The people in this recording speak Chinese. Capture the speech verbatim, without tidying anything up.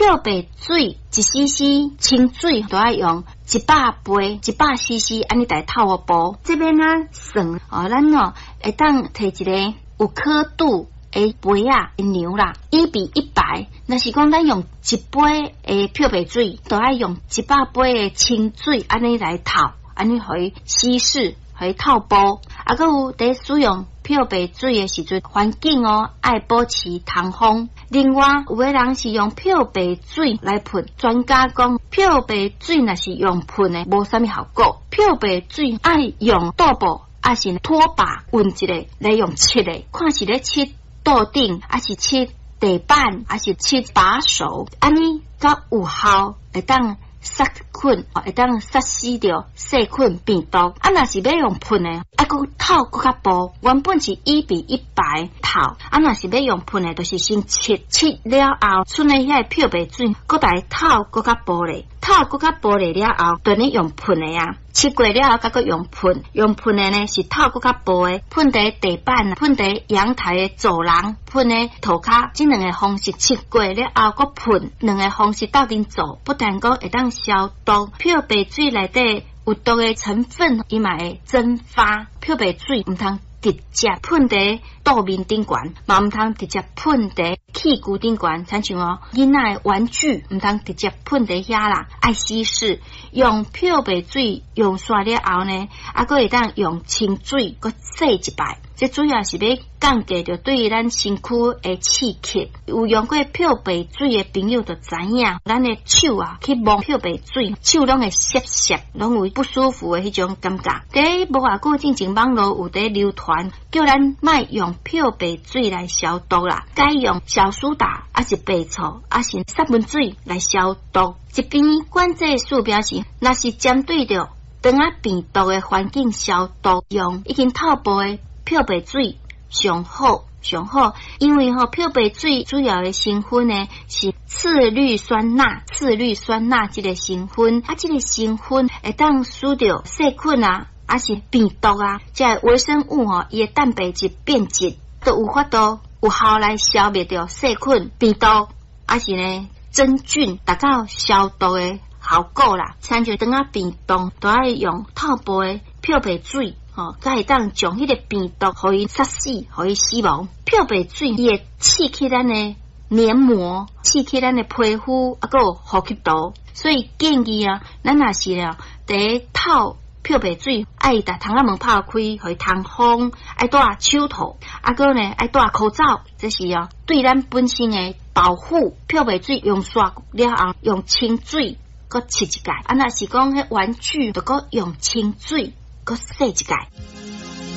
漂白水一 C C 清水都要用一百杯，一百 C C 安尼来透个布。这边啊算哦，咱哦会当摕一个有刻度诶杯啊牛啦，一比一百。若是讲咱用一杯诶漂白水，都要用一百杯诶清水安尼来透，安尼互伊稀释，互伊透布。啊，佮有伫使用漂白水诶时阵，环境哦爱保持通风。另外，有诶人是用漂白水来喷，专家讲漂白水若是用喷诶，无啥物效果。漂白水爱用倒布，还是拖把运一个来用漆诶，看是咧漆桌顶，还是漆地板，还是漆把手，安尼较有效，会当杀菌，会当杀死掉细菌病毒。啊，若是要用喷诶，啊，佮透佮较薄，原本是一比一百透，啊，若是要用喷诶，就是先切切了后，剩诶遐漂白水，佮来透佮较薄咧，透佮较薄咧了后，等于用喷诶啊。切过了后，甲佮用喷，用喷诶呢是透佮较薄诶，喷伫地板啊，喷伫阳台诶走廊，喷伫涂骹，这两个方式切过了后，佮喷，两个方式斗阵做，不但讲会当消毒，漂白水内底有毒诶成分，伊嘛会蒸发。漂白水毋通直接喷伫桌面顶悬，嘛毋通直接喷伫器具顶悬，亲像哦囡仔诶玩具毋通直接喷伫遐啦，爱稀释。用漂白水用煞了后呢，啊，佮会当用清水佮洗一摆。这主要是要降低着对咱身躯诶刺激。有用过漂白水诶朋友就知影，咱诶手啊去摸漂白水，手拢会涩涩，拢有不舒服诶迄种感觉。伫无偌久之前，网络有伫流传，叫咱莫用漂白水来消毒啦，改用小苏打，还是白醋，还是杀蚊水来消毒。一边管制数表示，若是针对着当啊病毒诶环境消毒，用已经透布诶漂白水上好上好，因为吼、哦、漂白水主要的成分呢是次氯酸钠，次氯酸钠这个成分，啊，这个成分会当使到细菌啊，还是病毒啊，这个微生物吼、哦，伊的蛋白质变质，都有法度有效来消灭掉细菌、病毒，还是呢真菌，达到消毒的效果啦。亲像当啊病毒，都要用透布的漂白水。哦，才会当将迄个病毒互伊杀死，互伊死亡。漂白水伊会刺激咱的黏膜，刺激咱的皮肤，啊，佮呼吸道。所以建议啊，咱若是啊，第透漂白水，爱把窗仔门拍开，互伊通风，爱戴手套，啊，佮呢爱戴口罩，这是啊，对咱本身的保护。漂白水用刷了后，用清水佮切一解。啊，若是讲迄玩具，就佮用清水。搁洗一解。